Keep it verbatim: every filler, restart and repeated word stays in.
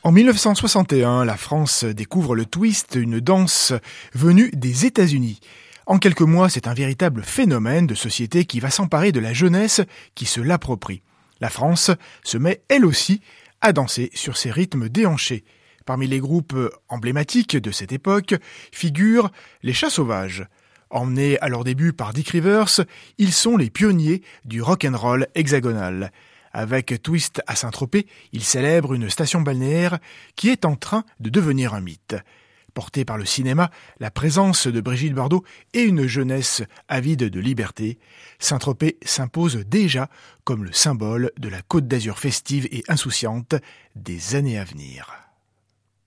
En dix-neuf cent soixante et un, la France découvre le twist, une danse venue des États-Unis. En quelques mois, c'est un véritable phénomène de société qui va s'emparer de la jeunesse qui se l'approprie. La France se met, elle aussi, à danser sur ces rythmes déhanchés. Parmi les groupes emblématiques de cette époque figurent les Chats Sauvages. Emmenés à leur début par Dick Rivers, ils sont les pionniers du rock'n'roll hexagonal. Avec Twist à Saint-Tropez, ils célèbrent une station balnéaire qui est en train de devenir un mythe. Portée par le cinéma, la présence de Brigitte Bardot et une jeunesse avide de liberté, Saint-Tropez s'impose déjà comme le symbole de la Côte d'Azur festive et insouciante des années à venir.